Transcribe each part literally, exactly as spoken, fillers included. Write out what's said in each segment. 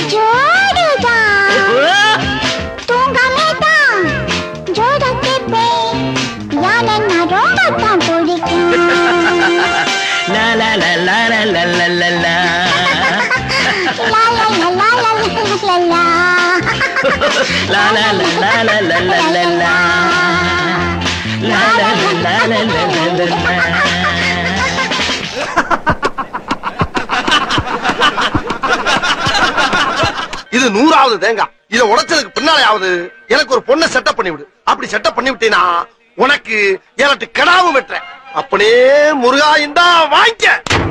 இது நூறாவது தேங்காய். இத உடைச்சதுக்கு பின்னாலேயாவது எனக்கு ஒரு பொண்ணை செட்டப் பண்ணி விடு. அப்படி செட்டப் பண்ணி விட்டீனா உனக்கு எனக்கு கடாவும் வெட்டுறேன். அப்படியே முருகா இந்தா வாங்கிக்க.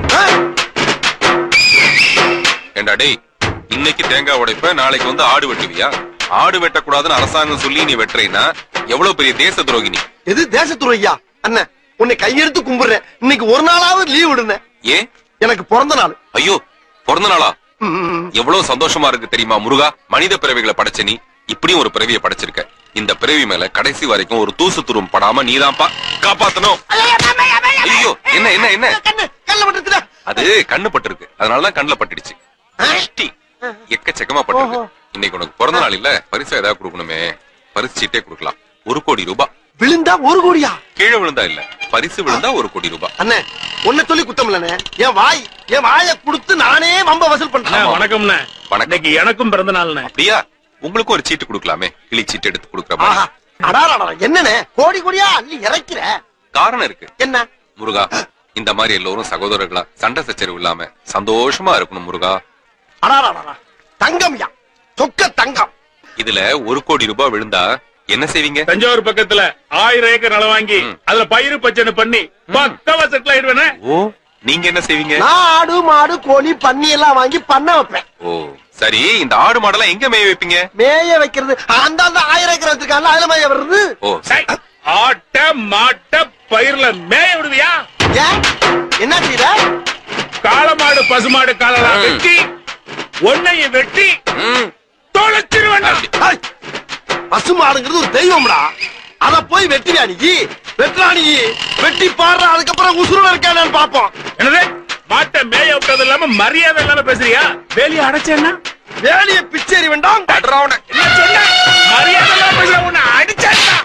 ஏண்டா டேய், இன்னைக்கு தேங்காய் உடைப்ப, நாளைக்கு வந்து ஆடு வெட்டுவியா? ஆடு வெட்டக்கூடாதுன்னு அரசாங்கம் சொல்லி நீ வெட்டுறீன்னா எவ்வளவு பெரிய தேச துரோகி நீ. எது தேச துரோகியா? அண்ணன் உன்னை கையெடுத்து கும்பிடுறேன். இன்னைக்கு ஒரு நாளாவது லீவ் விடுங்க. ஏன்? எனக்கு பிறந்த நாள். ஐயோ, பிறந்த நாளா? எவ்வளவு சந்தோஷமா இருக்கு தெரியுமா முருகா. மனித பிறவிகளை படைச்ச நீ இப்படியும் ஒரு பிறவியை படைச்சிருக்க. இந்த பிறவி மேல கடைசி வரைக்கும் ஒரு தூசு துரும் படாம நீதான்ப்பா காப்பாத்தணும். ஐயோ, என்ன என்ன என்ன அது கண்ணு பட்டிருக்கு, அதனாலதான் கண்ணுல பட்டுடுச்சு. எக்கச்சக்கமா பட்டிருக்கு. இன்னைக்கு உனக்கு பிறந்த நாள் இல்ல, பரிசா ஏதாவது கொடுக்கணுமே. பரிசு சீட்டே கொடுக்கலாம். ஒரு கோடி ரூபாய். விழுந்தா ஒரு கோடியா? கீழே விழுந்தா இல்ல, பரிசு விழுந்தா ஒரு கோடி ரூபாய். அண்ணே ஒன்ன சொல்லி குத்தம் இல்லண்ணே. என் வாய் என் வாய கொடுத்து நானே வம்ப வசூல் பண்றேன். வணக்கம்ண்ணே. வணக்கம். எனக்கும் பிறந்த நாள்ண்ணே. அப்படியா? உங்களுக்கும் ஒரு சீட்டு கொடுக்கலாமே, கிளி சீட்டு எடுத்து கொடுக்கற. என்னண்ணே கோடி கோடியா அள்ளி இறக்கிற? காரணம் இருக்கு. என்ன முருகா? இந்த மாதிரி எல்லோரும் சகோதரர்களா சண்டை சச்சரவு இல்லாம சந்தோஷமா இருக்கணும் முருகா. தங்கம்யா, சொக்க தங்கம். இதுல ஒரு கோடி ரூபாய் விழுந்தா என்ன செய்வீங்க? தஞ்சாவூர் பக்கத்துல ஆயிரம் ஏக்கர் நிலம் வாங்கி அதுல பயிறு பச்சனை பண்ணி பக்கவா செட்டில் ஆயிடுவேனே. ஓ, நீங்க என்ன செய்வீங்க? ஆடு மாடு கோழி பன்னி எல்லாம் வாங்கி பண்ண வைப்பேன். ஓ சரி, இந்த ஆடு மாடெல்லாம் எங்க மேய வைப்பீங்க? மேய வைக்கிறது அந்த ஆயிரம் ஏக்கர் வச்சிருக்காங்க, அதுல மேய வருது. ஓ ஆட்ட மாட்ட பயிர்ல மேய விடுவியா? என்ன செய்யற? காளமாடு பசுமாடு காலெல்லாம் வெட்டி ஒன்னைய வெட்டி தொலைச்சிருவேன். பசுமாடுங்கிறது ஒரு தெய்வம்டா, அத போய் வெட்டியா நீ? வெட்டுறா நீ, வெட்டி பாடுற. அதுக்கப்புறம் உசுரோட இருக்கானு பாப்போம். என்னது மாட்டை மேய விட்டது இல்லாம மரியாதை இல்லாம பேசுறியா? வேலியை அடைச்சேன்னா வேலிய பிச்சேரி வேண்டாம். என்ன சொன்ன? மரியாதை இல்லாம பேசுற உன்னை அடிச்சேன்னா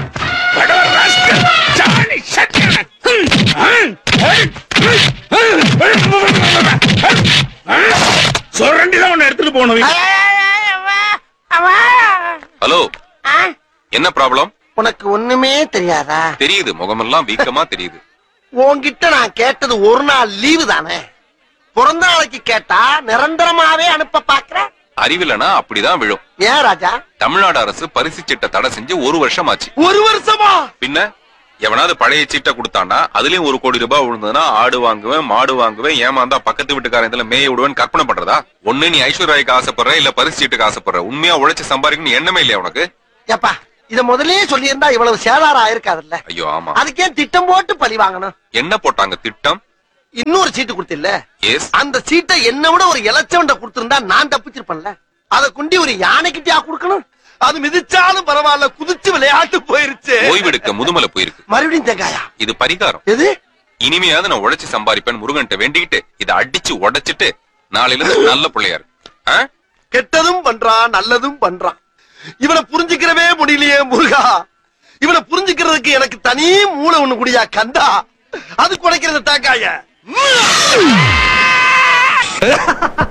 சொரண்டிதான் உன்னை எடுத்துட்டு போகணும். ஹலோ, என்ன ப்ராப்ளம்? உனக்கு ஒண்ணுமே தெரியாதா? தெரியுது, முகமெல்லாம் வீக்கமா தெரியுது. உன்கிட்ட நான் கேட்டது ஒரு நாள் லீவு தானே. பிறந்த நாளைக்கு கேட்டா நிரந்தரமாவே அனுப்ப பாக்குற. அறிவிலனா அப்படிதான் விழும். ஏன் ராஜா? தமிழ்நாடு அரசு பரிசு சீட்டை தடை செஞ்சு ஒரு வருஷம் ஆச்சு. ஒரு வருஷமா? பின்ன எவனாவது பழைய சீட்டை கொடுத்தானா அதுலயும் ஒரு கோடி ரூபாய் விழுந்ததுன்னா ஆடு வாங்குவேன் மாடு வாங்குவேன், ஏமாந்தா பக்கத்து வீட்டுக்காரன் இதுல மேய விடுவேன் கற்பனை பண்றதா? ஒண்ணு நீ ஐஸ்வர்யாய்க்கு ஆசைப்படுற, இல்ல பரிசு சீட்டுக்கு ஆசைப்படுற. உண்மையா உழைச்சு சம்பாதிக்கணும் எண்ணமே இல்லையா உனக்கு? ஏப்பா, இத முதலே சொல்லி இருந்தா இவ்வளவு சேதாரம் ஆயிருக்காதுல்ல. ஐயோ ஆமா. அதுக்கே திட்டம் போட்டு பழி வாங்கணும். என்ன போட்டாங்க திட்டம்? இன்னொரு சீட்டு கொடுத்தில்ல, அந்த சீட்டை என்ன விட ஒரு இலச்சவண்ட கொடுத்திருந்தா நான் தப்பிச்சிருப்பேன்ல. அத குண்டி ஒரு யானைக்கிட்டயா கொடுக்கணும்? அது மிதிச்சாலும் பரவாயில்ல, குதிச்சு விளையாட்டு போயிருச்சு. ஓய்வெடுக்க முதுமலை போயிருக்கு. மறுபடியும் தேங்காயா? இது பரிகாரம். எது? இனிமையாவது நான் உழைச்சு சம்பாதிப்பேன் முருகன்ட்ட வேண்டிக்கிட்டு இதை அடிச்சு உடைச்சிட்டு நாளையில இருந்து நல்ல பிள்ளையாரு. கெட்டதும் பண்றான் நல்லதும் பண்றான். இவனை புரிஞ்சுக்கிறவே முடியலையே முருகா. இவனை புரிஞ்சுக்கிறதுக்கு எனக்கு தனி மூளை ஒண்ணு குடியா கந்தா. அது குடைக்கிறது தேங்காய.